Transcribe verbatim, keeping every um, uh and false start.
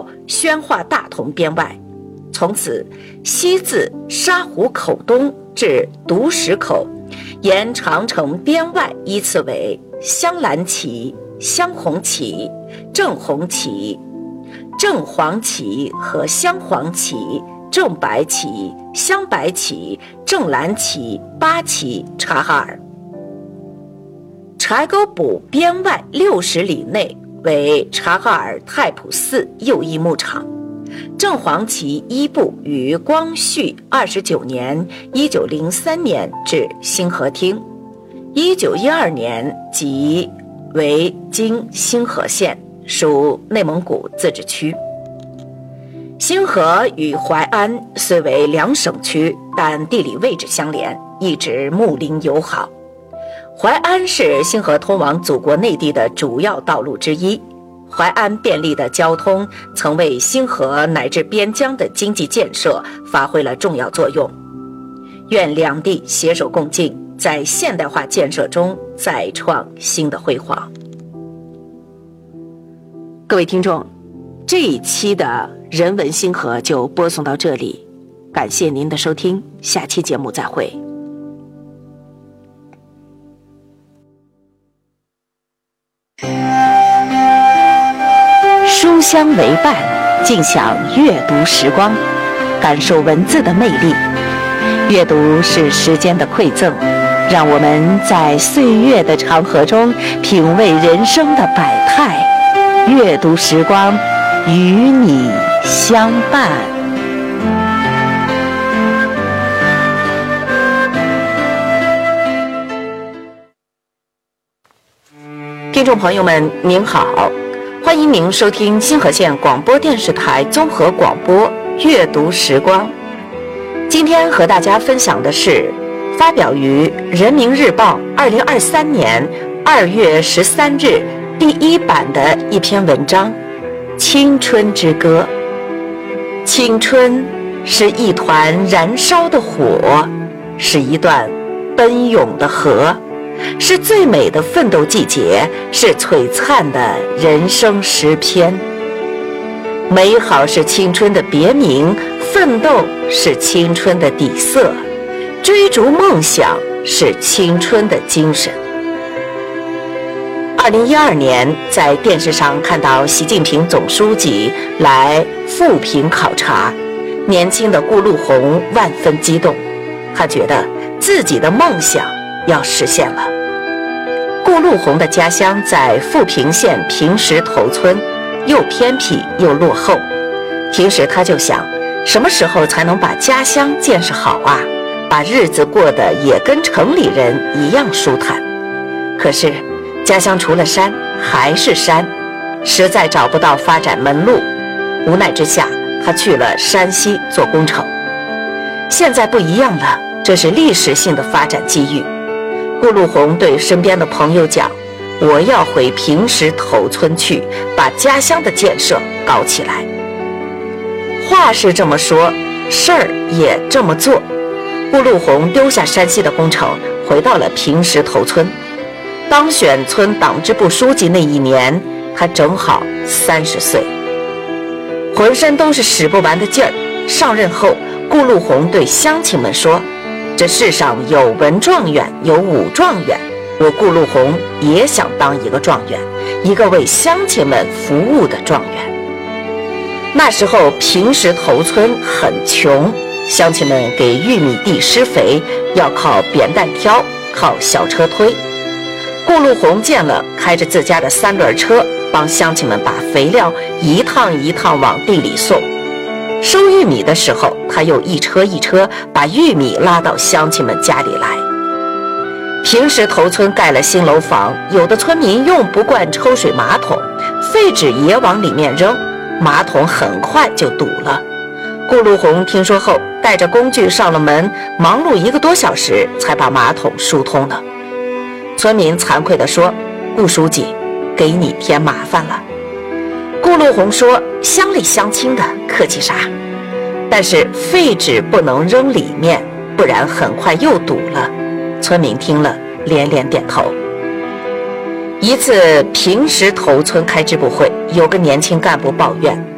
到宣化大同边外，从此西自沙湖口东至独石口，沿长城边外依次为镶蓝旗、镶红旗、正红旗、正黄旗和镶黄旗、正白旗、镶白旗、正蓝旗八旗察哈尔。柴沟堡边外六十里内为察哈尔太普寺右翼牧场。正黄旗一部于光绪二十九年（一九零三年）至兴和厅，一九一二年即为今兴和县，属内蒙古自治区。兴和与淮安虽为两省区，但地理位置相连，一直睦邻友好。淮安是兴和通往祖国内地的主要道路之一，淮安便利的交通曾为兴和乃至边疆的经济建设发挥了重要作用。愿两地携手共进，在现代化建设中再创新的辉煌。各位听众，这一期的人文兴和就播送到这里，感谢您的收听，下期节目再会。书香为伴，尽享阅读时光，感受文字的魅力。阅读是时间的馈赠，让我们在岁月的长河中品味人生的百态。阅读时光，与你相伴。听众朋友们，您好，欢迎您收听兴和县广播电视台综合广播阅读时光。今天和大家分享的是发表于人民日报二零二三年二月十三日第一版的一篇文章《青春之歌》。青春是一团燃烧的火，是一段奔涌的河，是最美的奋斗季节，是璀璨的人生诗篇。美好是青春的别名，奋斗是青春的底色，追逐梦想是青春的精神。二零一二年，在电视上看到习近平总书记来富平考察，年轻的顾陆鸿万分激动，他觉得自己的梦想要实现了。顾陆鸿的家乡在富平县平石头村，又偏僻又落后。平时他就想，什么时候才能把家乡建设好啊？把日子过得也跟城里人一样舒坦。可是家乡除了山还是山，实在找不到发展门路。无奈之下，他去了山西做工程。现在不一样了，这是历史性的发展机遇。顾陆鸿对身边的朋友讲，我要回平石头村去，把家乡的建设搞起来。话是这么说，事儿也这么做。顾陆鸿丢下山西的工程，回到了平石头村。当选村党支部书记那一年，他正好三十岁，浑身都是使不完的劲儿。上任后，顾陆鸿对乡亲们说，这世上有文状元，有武状元，我顾陆鸿也想当一个状元，一个为乡亲们服务的状元。那时候平石头村很穷，乡亲们给玉米地施肥要靠扁担挑，靠小车推。顾陆鸿见了，开着自家的三轮车，帮乡亲们把肥料一趟一趟往地里送。收玉米的时候，他又一车一车把玉米拉到乡亲们家里来。平石头村盖了新楼房，有的村民用不惯抽水马桶，废纸也往里面扔，马桶很快就堵了。顾陆鸿听说后，带着工具上了门，忙碌一个多小时才把马桶疏通了。村民惭愧地说，顾书记，给你添麻烦了。顾陆鸿说，乡里乡亲的，客气啥？但是废纸不能扔里面，不然很快又堵了。村民听了连连点头。一次平石头村开支部会，有个年轻干部抱怨，